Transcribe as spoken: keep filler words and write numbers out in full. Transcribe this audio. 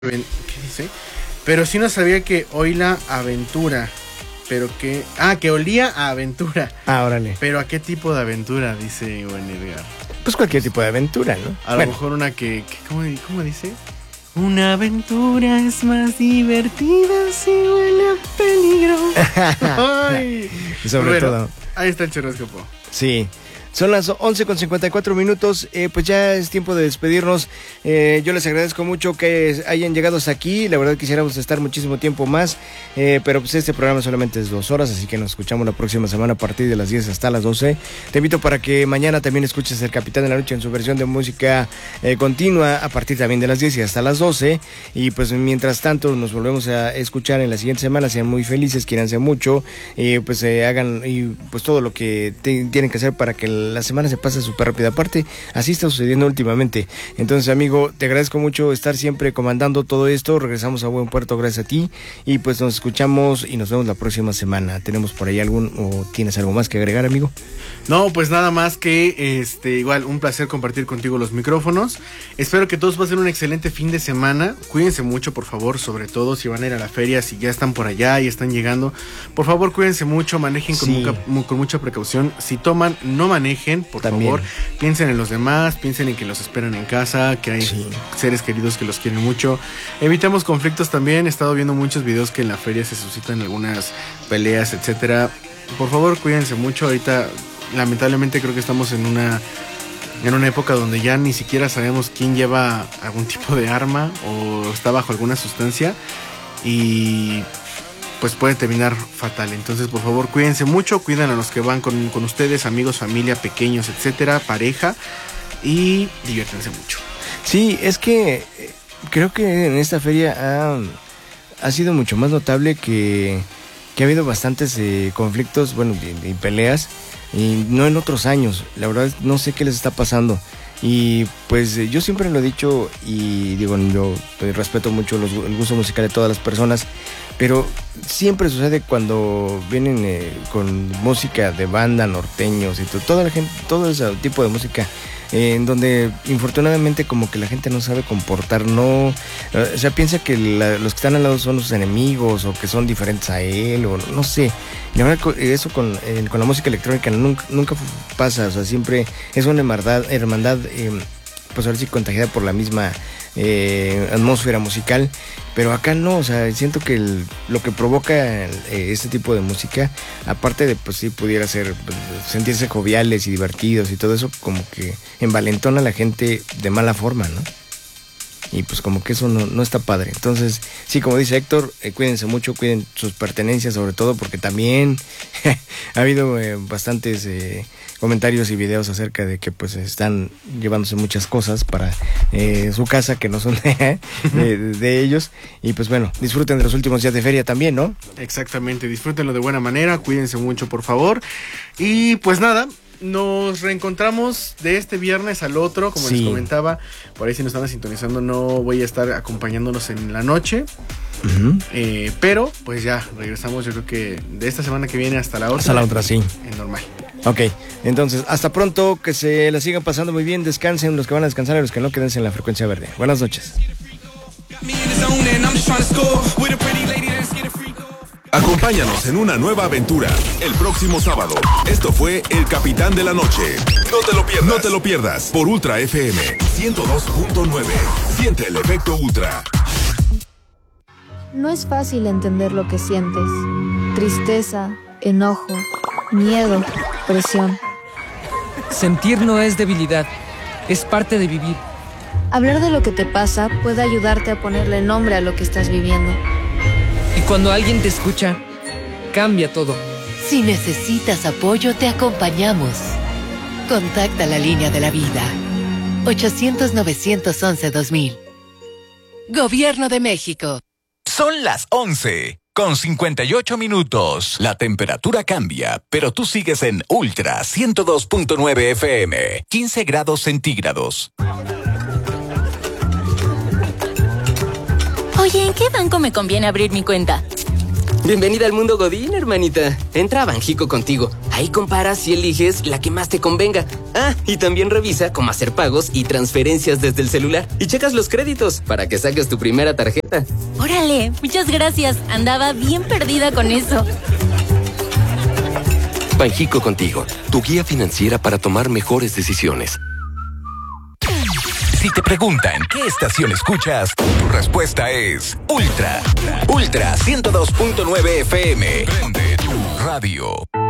¿Qué dice? Pero sí no sabía que oíla aventura. Pero que... Ah, que olía a aventura. Ah, órale. Pero ¿a qué tipo de aventura? Dice buen Edgar. Pues cualquier tipo de aventura, ¿no? A bueno. lo mejor una que... que ¿cómo, ¿Cómo dice? Una aventura es más divertida si huele a peligro. Ay. Sobre bueno, todo. Ahí está el churrascopo. Sí. Son las once con cincuenta y cuatro minutos, eh, pues ya es tiempo de despedirnos. Eh, yo les agradezco mucho que hayan llegado hasta aquí. La verdad quisiéramos estar muchísimo tiempo más, eh, pero pues este programa solamente es dos horas, así que nos escuchamos la próxima semana a partir de las diez hasta las doce. Te invito para que mañana también escuches El Capitán de la Noche en su versión de música eh, continua a partir también de las diez y hasta las doce. Y pues mientras tanto nos volvemos a escuchar en la siguiente semana. Sean muy felices, quiéranse mucho, eh, pues eh, hagan y pues todo lo que te, tienen que hacer para que el la semana se pasa súper rápida. Aparte, así está sucediendo últimamente. Entonces, amigo, te agradezco mucho estar siempre comandando todo esto. Regresamos a buen puerto gracias a ti. Y pues nos escuchamos y nos vemos la próxima semana. ¿Tenemos por ahí algún o tienes algo más que agregar, amigo? No, pues nada más que este igual un placer compartir contigo los micrófonos. Espero que todos pasen un excelente fin de semana. Cuídense mucho, por favor, sobre todo si van a ir a la feria, si ya están por allá y están llegando. Por favor, cuídense mucho, manejen con, sí. muca, con mucha precaución. Si toman, no manejen, por También. favor. Piensen en los demás, piensen en que los esperan en casa, que hay sí. seres queridos que los quieren mucho. Evitemos conflictos también. He estado viendo muchos videos que en la feria se suscitan algunas peleas, etcétera. Por favor, cuídense mucho. Ahorita lamentablemente creo que estamos en una en una época donde ya ni siquiera sabemos quién lleva algún tipo de arma o está bajo alguna sustancia y pues puede terminar fatal. Entonces, por favor, cuídense mucho, cuiden a los que van con, con ustedes, amigos, familia, pequeños, etcétera, pareja, y diviértanse mucho. Sí, es que creo que en esta feria ha, ha sido mucho más notable que, que ha habido bastantes eh, conflictos, bueno, y, y peleas, y no en otros años. La verdad no sé qué les está pasando. Y pues eh, yo siempre lo he dicho y digo, yo pues, respeto mucho los, el gusto musical de todas las personas, pero siempre sucede cuando vienen eh, con música de banda, norteños y todo, toda la gente, todo ese tipo de música eh, en donde infortunadamente como que la gente no sabe comportar, no, o sea, piensa que la, los que están al lado son los enemigos o que son diferentes a él o no sé. La verdad, eso con, eh, con la música electrónica nunca, nunca pasa, o sea, siempre es una hermandad, hermandad eh, pues ahora sí contagiada por la misma eh, atmósfera musical, pero acá no, o sea, siento que el, lo que provoca el, eh, este tipo de música, aparte de pues sí pudiera ser pues, sentirse joviales y divertidos y todo eso, como que envalentona a la gente de mala forma, ¿no? Y pues como que eso no, no está padre. Entonces, sí, como dice Héctor, eh, cuídense mucho, cuiden sus pertenencias sobre todo, porque también ha habido eh, bastantes eh, comentarios y videos acerca de que pues están llevándose muchas cosas para eh, su casa que no son de, de, de ellos. Y pues bueno, disfruten de los últimos días de feria también, ¿no? Exactamente, disfrútenlo de buena manera, cuídense mucho, por favor. Y pues nada, nos reencontramos de este viernes al otro, como sí. les comentaba. Por ahí si nos están sintonizando, no voy a estar acompañándonos en la noche. Uh-huh. eh, pero pues ya regresamos, yo creo que de esta semana que viene hasta la otra. Hasta la otra, sí. En normal. Ok, entonces hasta pronto, que se la sigan pasando muy bien, descansen los que van a descansar y los que no, quédense en la frecuencia verde. Buenas noches. Acompáñanos en una nueva aventura el próximo sábado. Esto fue El Capitán de la Noche. No te lo pierdas. No te lo pierdas por Ultra F M ciento dos punto nueve. Siente el efecto Ultra. No es fácil entender lo que sientes. Tristeza, enojo, miedo, presión. Sentir no es debilidad, es parte de vivir. Hablar de lo que te pasa puede ayudarte a ponerle nombre a lo que estás viviendo. Y cuando alguien te escucha, cambia todo. Si necesitas apoyo, te acompañamos. Contacta la línea de la vida. ochocientos, novecientos once, dos mil. Gobierno de México. Son las once, con cincuenta y ocho minutos. La temperatura cambia, pero tú sigues en Ultra ciento dos punto nueve F M. quince grados centígrados. Oye, ¿en qué banco me conviene abrir mi cuenta? Bienvenida al mundo Godín, hermanita. Entra a Banjico Contigo. Ahí comparas y eliges la que más te convenga. Ah, y también revisa cómo hacer pagos y transferencias desde el celular. Y checas los créditos para que saques tu primera tarjeta. Órale, muchas gracias. Andaba bien perdida con eso. Banjico Contigo, tu guía financiera para tomar mejores decisiones. Si te preguntan qué estación escuchas, tu respuesta es Ultra. Ultra ciento dos punto nueve F M. Prende tu radio.